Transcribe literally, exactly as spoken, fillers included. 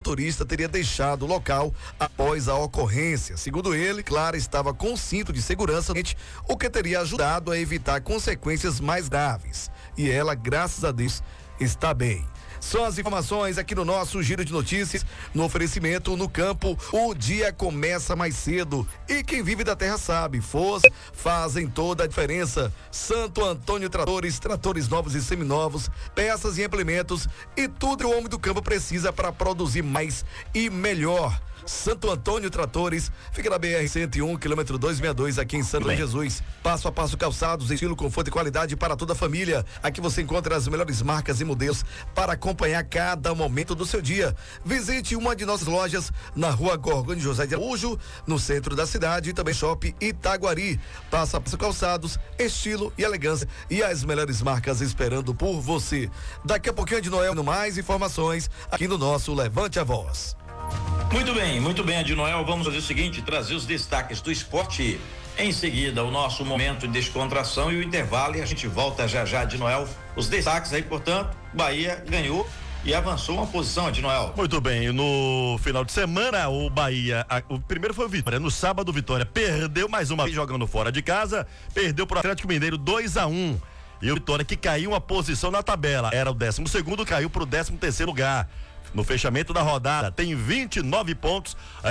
motorista teria deixado o local após a ocorrência. Segundo ele, Clara estava com cinto de segurança, o que teria ajudado a evitar consequências mais graves. E ela, graças a Deus, está bem. São as informações aqui no nosso Giro de Notícias, no oferecimento no campo, o dia começa mais cedo e quem vive da terra sabe, força fazem toda a diferença. Santo Antônio Tratores, tratores novos e seminovos, peças e implementos e tudo que o homem do campo precisa para produzir mais e melhor. Santo Antônio Tratores, fica na B R cento e um, quilômetro duzentos e sessenta e dois, aqui em Santo Jesus. Passo a passo calçados, estilo, conforto e qualidade para toda a família. Aqui você encontra as melhores marcas e modelos para acompanhar cada momento do seu dia. Visite uma de nossas lojas na rua Gorgônio José de Araújo, no centro da cidade, e também Shopping Itaguari. Passo a passo calçados, estilo e elegância e as melhores marcas esperando por você. Daqui a pouquinho de Noel, no mais informações aqui no nosso Levante a Voz. Muito bem, muito bem, Adi Noel. Vamos fazer o seguinte: trazer os destaques do esporte. Em seguida, o nosso momento de descontração e o intervalo. E a gente volta já já, Adi Noel. Os destaques aí, portanto, Bahia ganhou e avançou uma posição, Adi Noel. Muito bem, no final de semana, o Bahia, a, o primeiro foi o Vitória. No sábado, o Vitória perdeu mais uma vez jogando fora de casa, perdeu pro Atlético Mineiro dois a um. E o Vitória, que caiu uma posição na tabela, era o décimo segundo, caiu pro décimo terceiro lugar. No fechamento da rodada, tem vinte e nove pontos.